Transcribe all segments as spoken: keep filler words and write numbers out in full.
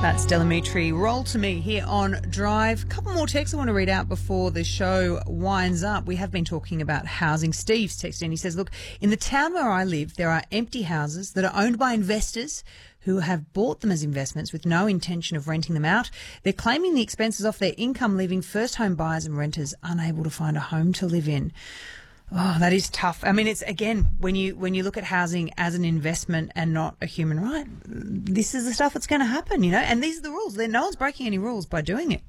That's Delamitri. Roll to me here on Drive. A couple more texts I want to read out before the show winds up. We have been talking about housing. Steve's texted in. He says, look, in the town where I live, there are empty houses that are owned by investors who have bought them as investments with no intention of renting them out. They're claiming the expenses off their income, leaving first home buyers and renters unable to find a home to live in. Oh, that is tough. I mean, it's, again, when you when you look at housing as an investment and not a human right, this is the stuff that's going to happen, you know, and these are the rules. No one's breaking any rules by doing it,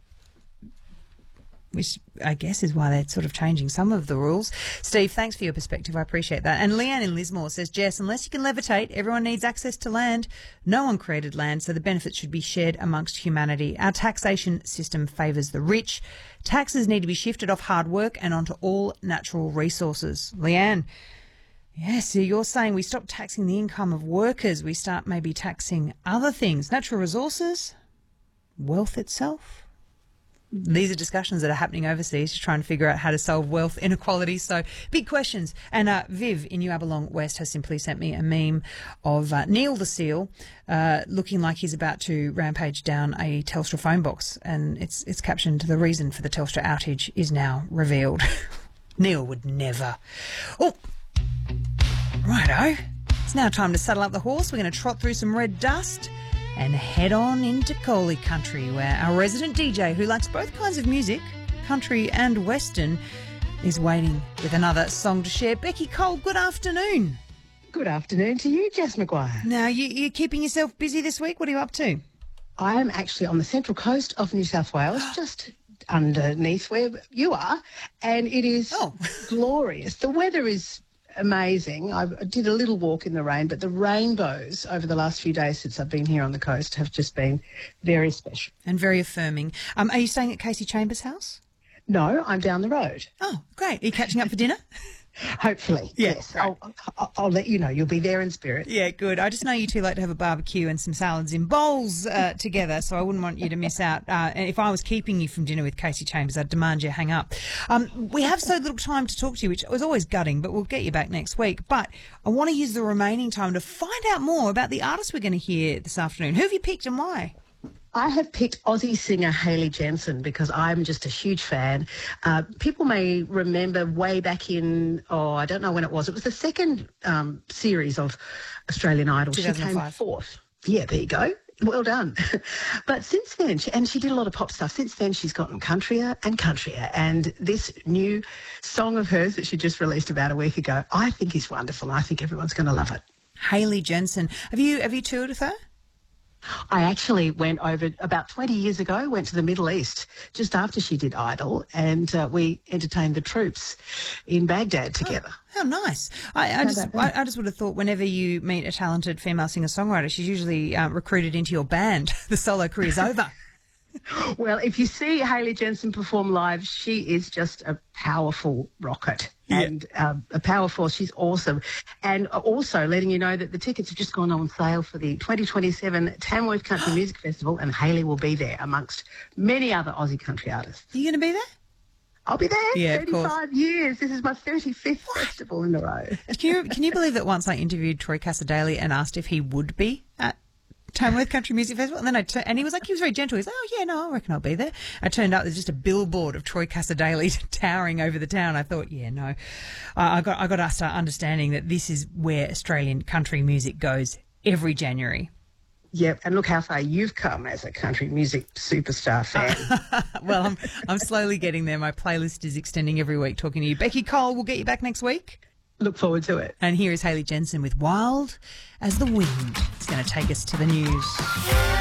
which I guess is why they're sort of changing some of the rules. Steve, thanks for your perspective. I appreciate that. And Leanne in Lismore says, Jess, unless you can levitate, everyone needs access to land. No one created land, so the benefits should be shared amongst humanity. Our taxation system favours the rich. Taxes need to be shifted off hard work and onto all natural resources. Leanne, yes, so you're saying we stop taxing the income of workers, we start maybe taxing other things, natural resources, wealth itself. These are discussions that are happening overseas to try and figure out how to solve wealth inequality. So big questions. And uh, Viv in New Aberlong West has simply sent me a meme of uh, Neil the Seal uh, looking like he's about to rampage down a Telstra phone box. And it's it's captioned, the reason for the Telstra outage is now revealed. Neil would never. Oh, righto. It's now time to saddle up the horse. We're going to trot through some red dust and head on into Coley country, where our resident D J, who likes both kinds of music, country and western, is waiting with another song to share. Becky Cole, good afternoon. Good afternoon to you, Jess McGuire. Now, you, you're keeping yourself busy this week. What are you up to? I am actually on the central coast of New South Wales, just underneath where you are, and it is oh. glorious. The weather is amazing. I did a little walk in the rain, but the rainbows over the last few days since I've been here on the coast have just been very special. And very affirming. Um, are you staying at Casey Chambers' house? No, I'm down the road. Oh, great. Are you catching up for dinner? Hopefully, yeah, yes. Right. I'll, I'll, I'll let you know. You'll be there in spirit. Yeah, good. I just know you two like to have a barbecue and some salads in bowls uh, together, so I wouldn't want you to miss out. Uh, and if I was keeping you from dinner with Casey Chambers, I'd demand you hang up. Um, we have so little time to talk to you, which was always gutting, but we'll get you back next week. But I want to use the remaining time to find out more about the artist we're going to hear this afternoon. Who have you picked and why? I have picked Aussie singer Hayley Jensen because I'm just a huge fan. Uh, people may remember way back in, oh, I don't know when it was. It was the second um, series of Australian Idol. She came fourth. Yeah, there you go. Well done. But since then, she, and she did a lot of pop stuff, since then she's gotten countryer and countryer. And this new song of hers that she just released about a week ago, I think is wonderful. I think everyone's going to love it. Hayley Jensen. Have you, have you toured with her? I actually went over about twenty years ago, went to the Middle East just after she did Idol, and uh, we entertained the troops in Baghdad together. Oh, how nice. I, I just I, I just would have thought whenever you meet a talented female singer-songwriter, she's usually uh, recruited into your band. The solo career's over. Well, if you see Hayley Jensen perform live, she is just a powerful rocket. Yeah. And um, a power force. She's awesome. And also letting you know that the tickets have just gone on sale for the twenty twenty-seven Tamworth Country Music Festival, and Hayley will be there amongst many other Aussie country artists. Are you going to be there? I'll be there. Yeah, thirty-five years. This is my thirty-fifth what? festival in a row. Can you, can you believe that once I interviewed Troy Cassar-Daley and asked if he would be at Tamworth Country Music Festival, and then I tur- and he was like, he was very gentle. He's like, oh yeah, no, I reckon I'll be there. I turned out there's just a billboard of Troy Cassar-Daley towering over the town. I thought, yeah, no, uh, I got I got to start understanding that this is where Australian country music goes every January. Yep, and look how far you've come as a country music superstar fan. Well, I'm I'm slowly getting there. My playlist is extending every week. Talking to you, Becky Cole. We'll get you back next week. Look forward to it. And here is Hayley Jensen with Wild as the Wind. It's going to take us to the news.